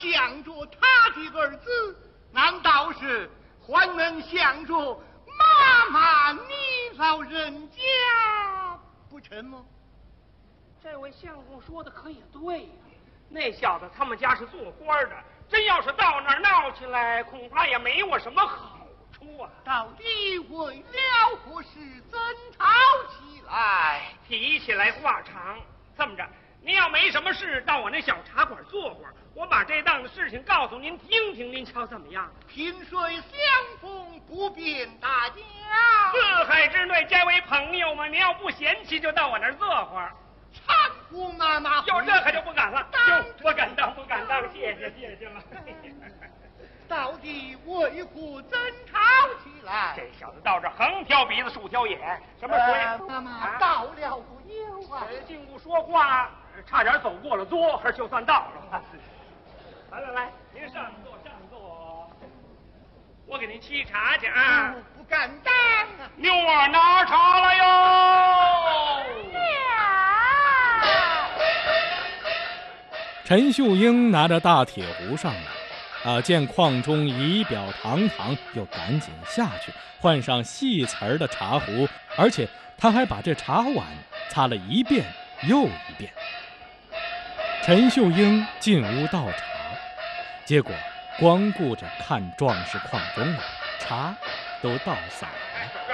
想着他的儿子，难道是还能想着妈妈你老人家不成吗？ 这位相公说的可也对呀，那小子他们家是做官的，真要是到那儿闹起来，恐怕也没我什么好处啊。 到底为了何事争吵起来？ 提起来话长，这么着，您要没什么事，到我那小茶馆坐会儿，我把这档子事情告诉您听听，您瞧怎么样？ 萍水相逢不便大家， 四海之内皆为朋友嘛，您要不嫌弃，就到我那儿坐会儿。 搀扶妈妈。 有这可就不敢了，不敢当，不敢当，谢谢了。 到底为何争吵起来？ 这小子到这横挑鼻子竖挑眼，什么水？ 妈妈到了不有啊？ 进屋说话，差点走过了桌，还就算到了。来，您上座，我给您沏茶去啊。 不敢当啊！ 妞儿拿茶了哟。 陈秀英拿着大铁壶上来，见邝中仪表堂堂，又赶紧下去换上细瓷的茶壶，而且他还把这茶碗擦了一遍又一遍。陈秀英进屋倒茶，结果光顾着看壮士邝中了，茶都倒洒了。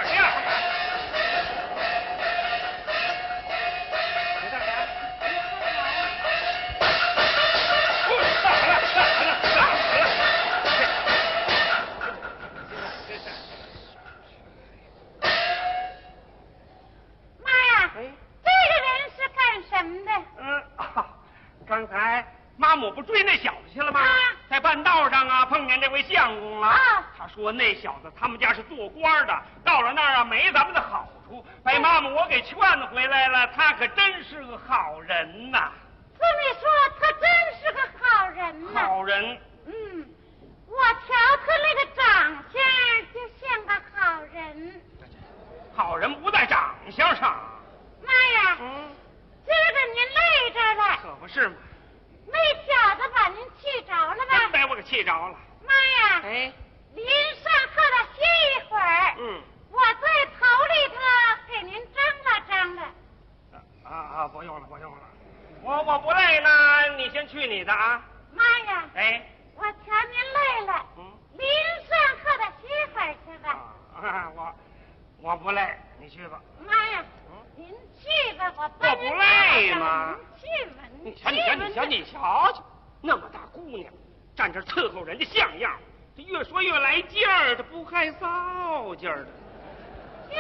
刚才妈母不追那小子去了吗？在半道上碰见这位相公了。他说那小子他们家是做官的，到了那儿没咱们的好处，被妈母我给劝回来了。他可真是个好人呐。 这么说，他真是个好人呐。 好人。 我瞧他那个长相就像个好人。 好人不在长相上。 妈呀！今儿个您累着了。 可不是嘛。 那小子把您气着了吧？ 真被我给气着了。 妈呀！您上炕了歇一会儿。我在头里头给您张了。 不用了。我不累呢，你先去你的啊。 妈呀！我瞧您累了。您上炕了歇会儿去吧。 我不累，你去吧。 妈呀！您去吧，我不累吗？ 您去吧，你瞧，那么大姑娘站这伺候人家像样，这越说越来劲儿，这不害臊劲儿的。 哟，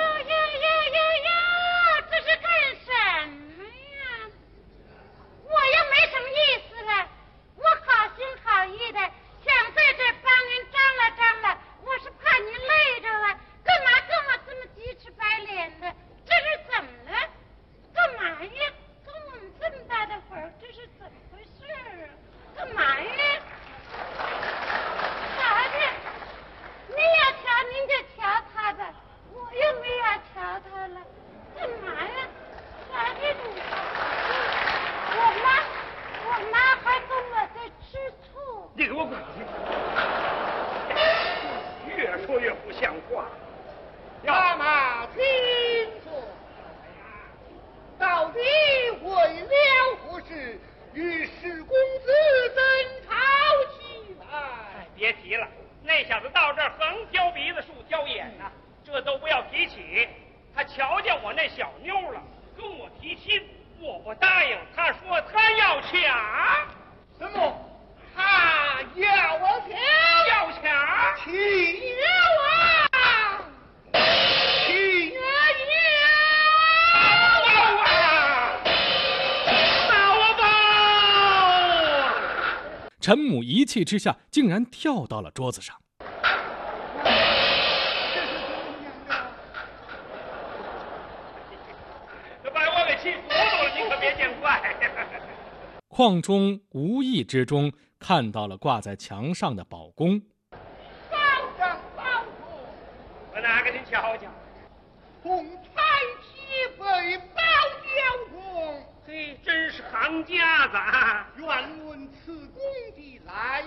这是干什么呀？我又没什么意思了，我好心好意的想在这帮您张了，我是怕您累着了，干嘛跟我这么鸡翅白脸的？这是怎么了？干嘛呀？跟我们这么大的会儿，这是怎么回事啊？干嘛呀？啥的？你要瞧您就瞧他吧，我又没要瞧他了。干嘛呀？啥的你？我妈还跟我在吃醋。 你给我滚去！越说越不像话。 妈妈听说，到底为了何事与史公子争吵起来？ 别提了，那小子到这儿横挑鼻子竖挑眼呢，这都不要提起。他瞧见我那小妞了，跟我提亲，我不答应。他说他要抢。 什么？他要抢？ 要抢？ 起了啊！ 陈母一气之下，竟然跳到了桌子上。 把我给气糊涂了，你可别见怪。 邝中无意之中看到了挂在墙上的宝弓。 我拿给您瞧瞧。 红彩旗被包雕弓。 嘿， 真是行家子啊！ 愿闻此公的来